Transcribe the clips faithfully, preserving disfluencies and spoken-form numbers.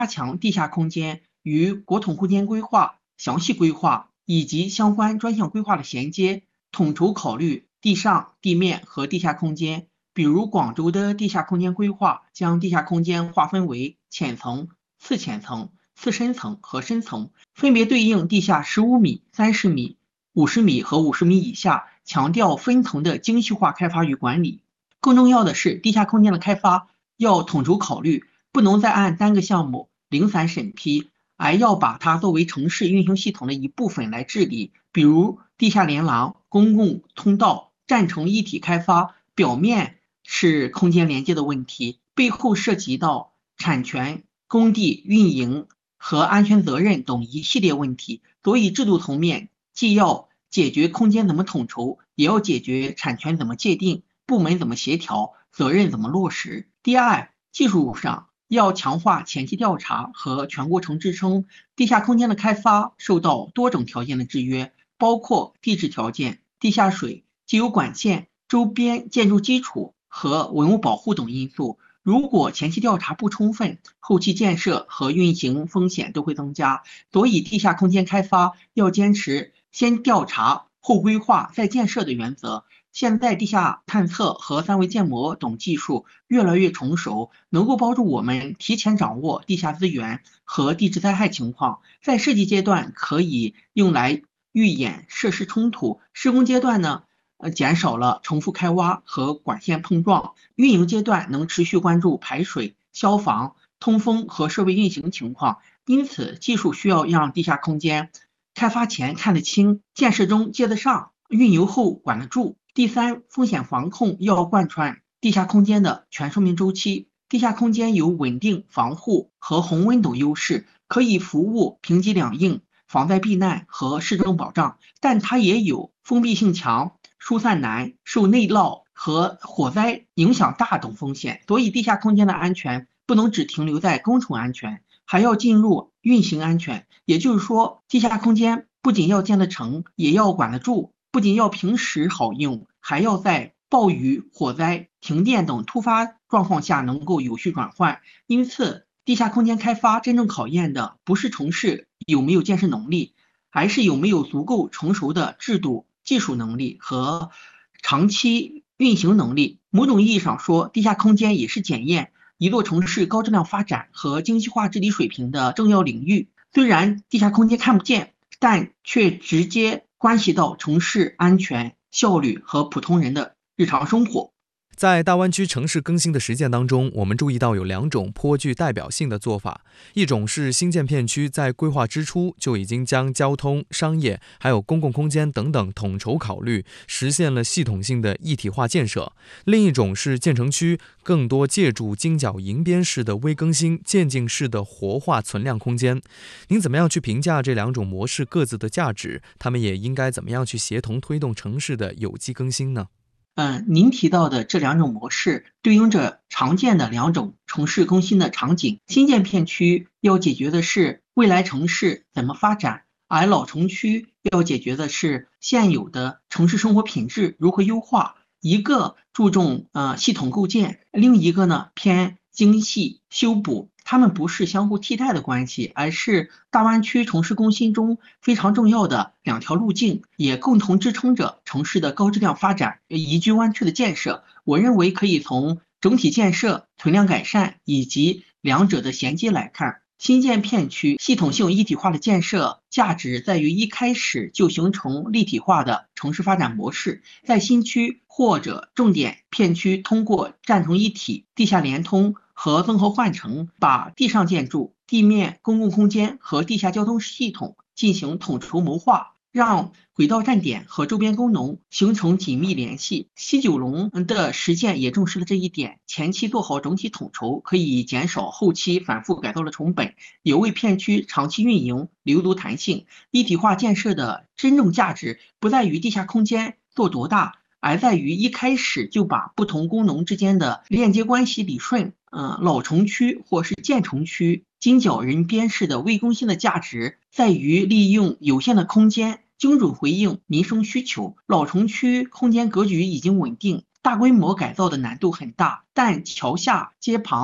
强地下空间与国土空间规划、详细规划以及相关专项规划的衔接，统筹考虑地上、地面和地下空间。比如广州的地下空间规划将地下空间划分为浅层、次浅层、次深层和深层，分别对应地下十五米、三十米、五十米和五十米以下，强调分层的精细化开发与管理。更重要的是，地下空间的开发要统筹考虑，不能再按单个项目零散审批，而要把它作为城市运行系统的一部分来治理。比如地下连廊、公共通道、站城一体开发，表面是空间连接的问题，背后涉及到产权、工地运营和安全责任等一系列问题。所以制度层面既要解决空间怎么统筹，也要解决产权怎么界定，部门怎么协调，责任怎么落实。第二，技术上要强化前期调查和全过程支撑。地下空间的开发受到多种条件的制约，包括地质条件、地下水、既有管线、周边建筑基础和文物保护等因素。如果前期调查不充分，后期建设和运行风险都会增加。所以地下空间开发要坚持先调查后规划再建设的原则。现在地下探测和三维建模等技术越来越成熟，能够帮助我们提前掌握地下资源和地质灾害情况，在设计阶段可以用来预演设施冲突，施工阶段呢呃，减少了重复开挖和管线碰撞，运营阶段能持续关注排水、消防、通风和设备运行情况。因此，技术需要让地下空间开发前看得清，建设中接得上，运营后管得住。第三，风险防控要贯穿地下空间的全生命周期。地下空间有稳定、防护和恒温等优势，可以服务平级两应、防灾避难和市政保障，但它也有封闭性强、疏散难、受内涝和火灾影响大等风险。所以地下空间的安全不能只停留在工程安全，还要进入运行安全。也就是说，地下空间不仅要建得成，也要管得住，不仅要平时好用，还要在暴雨、火灾、停电等突发状况下能够有序转换。因此，地下空间开发真正考验的不是城市有没有建设能力，而是有没有足够成熟的制度、技术能力和长期运行能力。某种意义上说，地下空间也是检验一座城市高质量发展和精细化治理水平的重要领域。虽然地下空间看不见，但却直接关系到城市安全、效率和普通人的日常生活。 在大湾区城市更新的实践当中，我们注意到有两种颇具代表性的做法。一种是新建片区在规划之初就已经将交通、商业还有公共空间等等统筹考虑，实现了系统性的一体化建设。另一种是建成区更多借助精角迎边式的微更新、渐进式的活化存量空间。您怎么样去评价这两种模式各自的价值？他们也应该怎么样去协同推动城市的有机更新呢？ 嗯，您提到的这两种模式对应着常见的两种城市更新的场景。新建片区要解决的是未来城市怎么发展，而老城区要解决的是现有的城市生活品质如何优化。一个注重呃系统构建，另一个呢偏精细修补。它们不是相互替代的关系，而是大湾区城市更新中非常重要的两条路径，也共同支撑着城市的高质量发展、宜居湾区的建设。我认为可以从整体建设、存量改善以及两者的衔接来看。新建片区系统性一体化的建设价值在于一开始就形成立体化的城市发展模式，在新区或者重点片区通过站成一体、地下连通和综合换乘，把地上建筑、地面公共空间和地下交通系统进行统筹谋划，让轨道站点和周边功能形成紧密联系。西九龙的实践也重视了这一点，前期做好整体统筹，可以减少后期反复改造的成本，也为片区长期运营留足弹性。一体化建设的真正价值不在于地下空间做多大，而在于一开始就把不同功能之间的链接关系理顺。呃，老城区或是建成区金角人边式的微更新的价值在于利用有限的空间精准回应民生需求。老城区空间格局已经稳定，大规模改造的难度很大，但桥下、街旁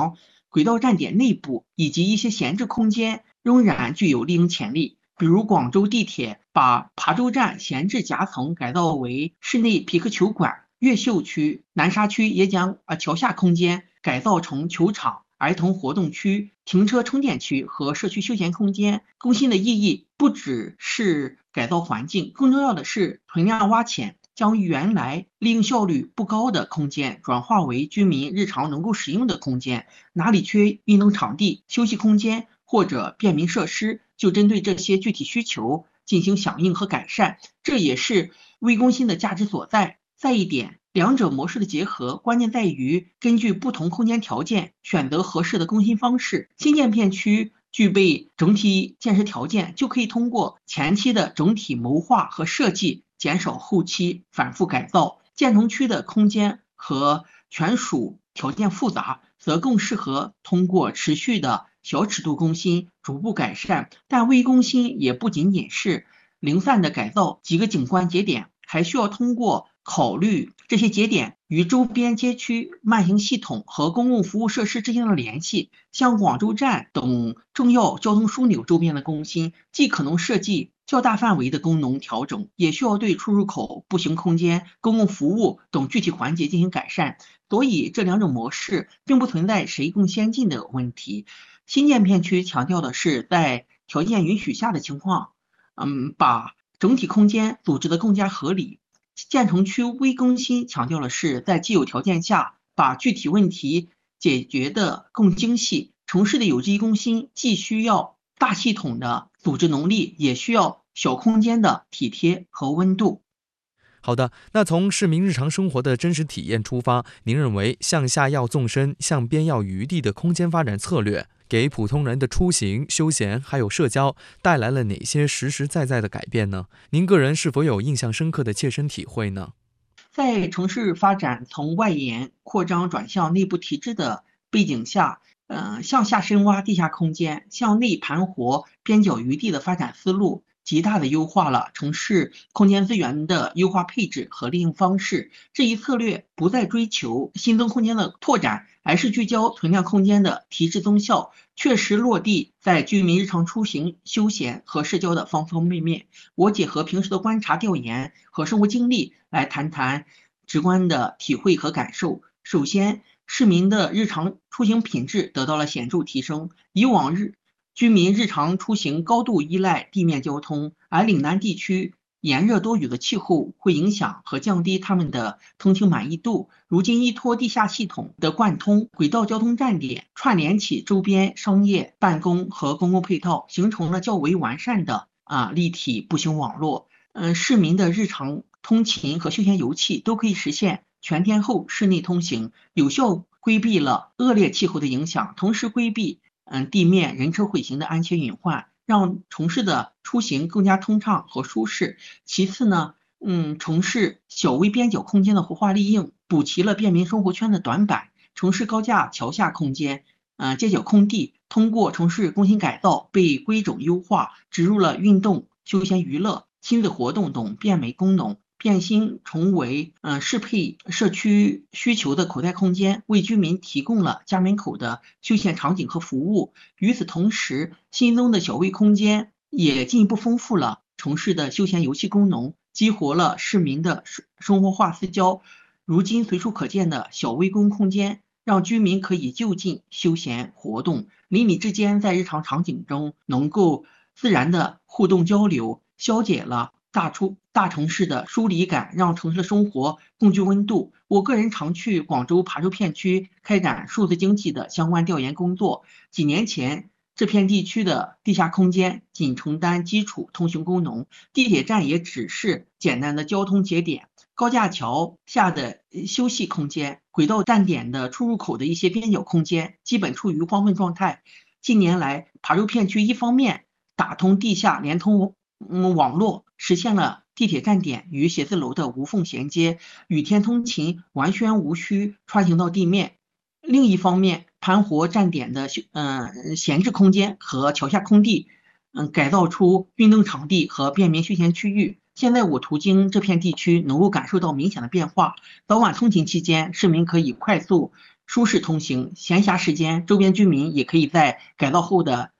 轨道站点内部以及一些闲置空间仍然具有利用潜力。比如广州地铁把琶洲站闲置夹层改造为室内皮克球馆，越秀区、南沙区也将啊桥下空间改造成球场、儿童活动区、停车充电区和社区休闲空间。更新的意义不只是改造环境，更重要的是存量挖潜，将原来利用效率不高的空间转化为居民日常能够使用的空间。哪里缺运动场地、休息空间或者便民设施，就针对这些具体需求进行响应和改善，这也是微工新的价值所在。再一点，两者模式的结合，关键在于根据不同空间条件选择合适的更新方式。新建片区具备整体建设条件，就可以通过前期的整体谋划和设计，减少后期反复改造。建成区的空间和权属条件复杂，则更适合通过持续的小尺度更新逐步改善。但微更新也不仅仅是零散的改造几个景观节点，还需要通过考虑这些节点与周边街区慢行系统和公共服务设施之间的联系。像广州站等重要交通枢纽周边的更新，既可能设计较大范围的功能调整，也需要对出入口、步行空间、公共服务等具体环节进行改善。所以这两种模式并不存在谁更先进的问题。新建片区强调的是在条件允许下的情况，嗯，把整体空间组织得更加合理。建成区微更新强调的是在既有条件下把具体问题解决得更精细。城市的有机更新既需要大系统的组织能力，也需要小空间的体贴和温度。 好的，那从市民日常生活的真实体验出发，您认为向下要纵深，向边要余地的空间发展策略，给普通人的出行、休闲还有社交带来了哪些实实在在的改变呢？您个人是否有印象深刻的切身体会呢？ 在城市发展从外延扩张转向内部提质的背景下，呃，向下深挖地下空间，向内盘活边角余地的发展思路，极大的优化了城市空间资源的优化配置和利用方式。这一策略不再追求新增空间的拓展，而是聚焦存量空间的提质增效，确实落地在居民日常出行、休闲和社交的方方面面。我结合平时的观察调研和生活经历来谈谈直观的体会和感受。首先，市民的日常出行品质得到了显著提升。以往日居民日常出行高度依赖地面交通，而岭南地区炎热多雨的气候会影响和降低他们的通勤满意度。如今依托地下系统的贯通，轨道交通站点串联起周边商业、办公和公共配套，形成了较为完善的啊立体步行网络。嗯，市民的日常通勤和休闲游憩都可以实现全天候室内通行，有效规避了恶劣气候的影响，同时规避嗯地面人车混行的安全隐患，让城市的出行更加通畅和舒适。其次呢，嗯，城市小微边角空间的活化利用，补齐了便民生活圈的短板。城市高架桥下空间、呃街角空地，通过城市更新改造被规整优化，植入了运动、休闲娱乐、亲子活动等便媒功能，变新成为呃适配社区需求的口袋空间，为居民提供了家门口的休闲场景和服务。与此同时，新增的小微空间也进一步丰富了城市的休闲游戏功能，激活了市民的生活化私交。如今随处可见的小微公空间，让居民可以就近休闲活动，邻里之间在日常场景中能够自然的互动交流，消解了大出大城市的疏离感，让城市生活更具温度。我个人常去广州琶洲片区开展数字经济的相关调研工作。几年前，这片地区的地下空间仅承担基础通行功能，地铁站也只是简单的交通节点，高架桥下的休息空间、轨道站点的出入口的一些边角空间基本处于荒废状态。近年来，琶洲片区一方面打通地下连通嗯网络，实现了地铁站点与写字楼的无缝衔接，雨天通勤完全无需穿行到地面。另一方面，盘活站点的嗯闲置空间和桥下空地，嗯改造出运动场地和便民休闲区域。现在我途经这片地区，能够感受到明显的变化。早晚通勤期间，市民可以快速舒适通行。闲暇时间，周边居民也可以在改造后的